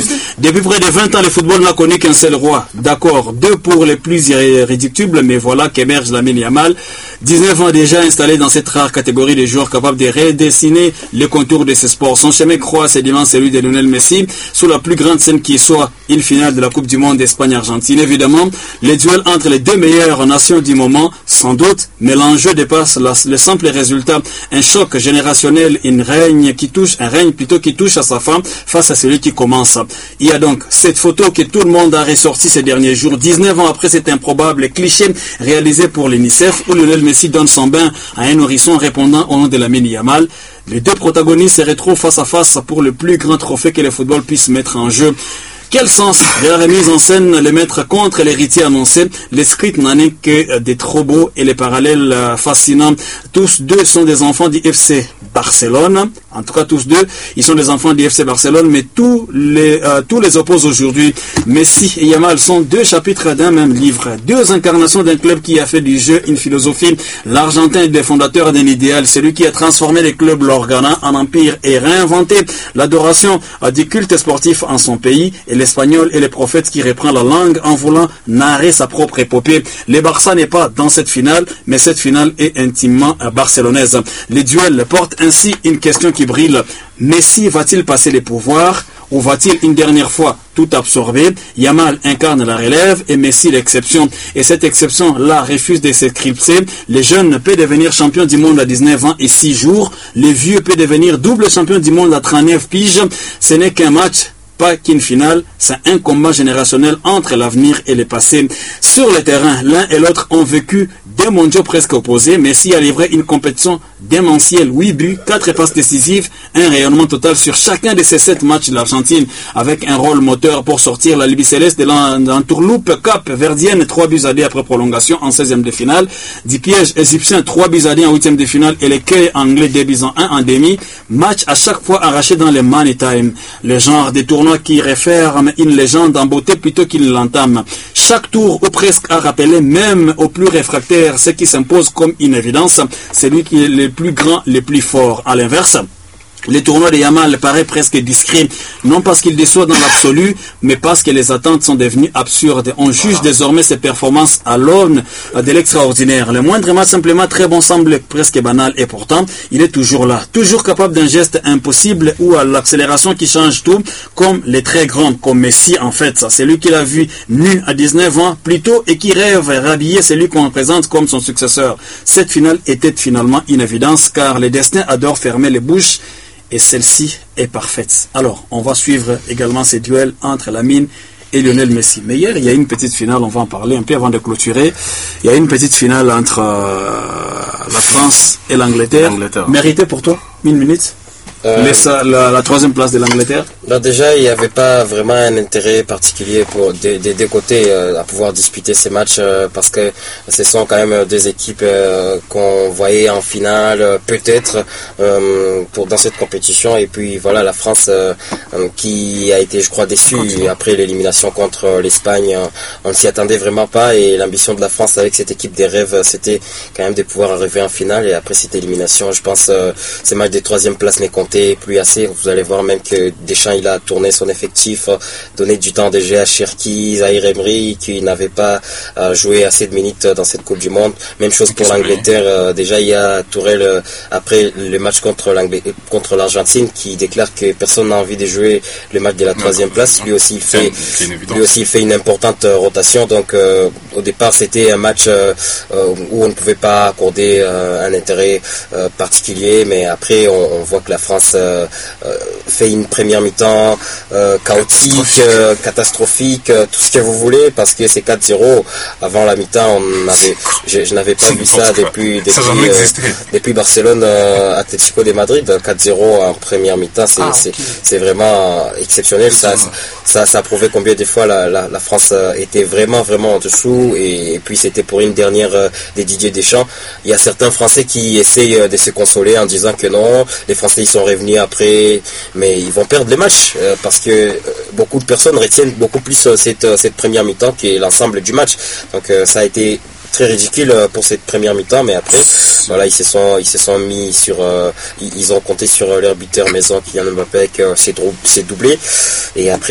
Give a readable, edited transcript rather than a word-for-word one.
Depuis près de 20 ans, le football n'a connu qu'un seul roi. D'accord, 2 pour les plus irréductibles, mais voilà qu'émerge Lamine Yamal. 19 ans déjà installé dans cette rare catégorie de joueurs capables de redessiner les contours de ce sport. Son chemin croît sédiment celui de Lionel Messi sous la plus grande scène qui soit une finale de la Coupe du Monde d'Espagne-Argentine. Évidemment, les duels entre les deux meilleures nations du moment, sans doute, mais l'enjeu dépasse le simple résultat. Un choc générationnel, un règne qui touche à sa fin face à celui qui commence. Il y a donc cette photo que tout le monde a ressortie ces derniers jours, 19 ans après cet improbable cliché réalisé pour l'UNICEF où Lionel Messi donne son bain à un nourrisson répondant au nom de Lamine Yamal. Les deux protagonistes se retrouvent face à face pour le plus grand trophée que le football puisse mettre en jeu. Quel sens de la remise en scène les maîtres contre l'héritier annoncé? Les scripts n'en est que des trop beaux et les parallèles fascinants. Tous deux sont des enfants du FC Barcelone. En tout cas, tous deux, ils sont des enfants du FC Barcelone, mais tous les opposent aujourd'hui. Messi et Yamal sont deux chapitres d'un même livre. Deux incarnations d'un club qui a fait du jeu une philosophie. L'Argentin est le fondateur d'un idéal, celui qui a transformé les clubs Blaugrana en empire et réinventé l'adoration du culte sportif en son pays. Et l'Espagnol est le prophète qui reprend la langue en voulant narrer sa propre épopée. Le Barça n'est pas dans cette finale, mais cette finale est intimement barcelonaise. Les duels portent ainsi une question qui brille. Messi va-t-il passer les pouvoirs ou va-t-il une dernière fois tout absorber? Yamal incarne la relève et Messi l'exception. Et cette exception-là refuse de s'éclipser. Les jeunes peuvent devenir champion du monde à 19 ans et 6 jours. Les vieux peuvent devenir double champion du monde à 39 piges. Ce n'est qu'un match, pas qu'une finale, c'est un combat générationnel entre l'avenir et le passé. Sur le terrain, l'un et l'autre ont vécu des mondiaux presque opposés. Messi a livré une compétition démentielle, 8 buts, 4 passes décisives, un rayonnement total sur chacun de ces 7 matchs de l'Argentine, avec un rôle moteur pour sortir la Libye Céleste de l'entourloupe cap-verdienne, 3 buts à 2 après prolongation en 16e de finale, du piège égyptien, 3 buts à 2 en 8e de finale et l'écueil anglais 2 buts à 1 en demi, match à chaque fois arraché dans le money time. Le genre des tournois qui referme une légende en beauté plutôt qu'il l'entame. Chaque tour ou presque a rappelé même aux plus réfractaires ce qui s'impose comme une évidence, c'est lui qui est le plus grand, le plus fort. À l'inverse, le tournoi de Yamal paraît presque discret, non parce qu'il déçoit dans l'absolu, mais parce que les attentes sont devenues absurdes. On juge désormais ses performances à l'aune de l'extraordinaire. Le moindre match simplement très bon semble presque banal et pourtant, il est toujours là, toujours capable d'un geste impossible ou à l'accélération qui change tout, comme les très grands, comme Messi en fait. C'est lui qui l'a vu nu à 19 ans plus tôt et qui rêve rhabiller celui qu'on présente comme son successeur. Cette finale était finalement une évidence car le destin adore fermer les bouches et celle-ci est parfaite. Alors, on va suivre également ces duels entre Lamine et Lionel Messi. Mais hier, il y a une petite finale, on va en parler un peu avant de clôturer. Il y a une petite finale entre la France et l'Angleterre. Méritée pour toi? 1 minute la troisième place de l'Angleterre? Déjà, il n'y avait pas vraiment un intérêt particulier pour des deux côtés à pouvoir disputer ces matchs parce que ce sont quand même deux équipes qu'on voyait en finale peut-être dans cette compétition. Et puis voilà, la France qui a été, je crois, déçue après l'élimination contre l'Espagne. On ne s'y attendait vraiment pas et l'ambition de la France avec cette équipe des rêves, c'était quand même de pouvoir arriver en finale. Et après cette élimination, je pense ces matchs des troisième place n'est compté plus assez. Vous allez voir même que Deschamps il a tourné son effectif, donné du temps de jeu à Cherki, Zahir Emery qui n'avait pas joué assez de minutes dans cette Coupe du Monde. Même chose pour l'Angleterre. Déjà il y a Tourelle après le match contre l'Argentine qui déclare que personne n'a envie de jouer le match de la troisième place. Lui aussi fait une importante rotation. Donc au départ c'était un match où on ne pouvait pas accorder un intérêt particulier, mais après on voit que la France fait une première mi-temps chaotique, catastrophique, tout ce que vous voulez, parce que c'est 4-0. Avant la mi-temps, je n'avais pas vu ça depuis Barcelone, Atlético de Madrid. 4-0 en première mi-temps, c'est vraiment exceptionnel. Ça a prouvé combien de fois la France était vraiment en dessous, et puis c'était pour une dernière de Didier Deschamps. Il y a certains Français qui essayent de se consoler en disant que non, les Français ils sont revenus après, mais ils vont perdre le match parce que beaucoup de personnes retiennent beaucoup plus cette première mi-temps que l'ensemble du match. Donc ça a été très ridicule pour cette première mi-temps, mais après voilà, ils se sont mis sur ils ont compté sur leur buteur maison Kylian Mbappé avec ses doublés, et après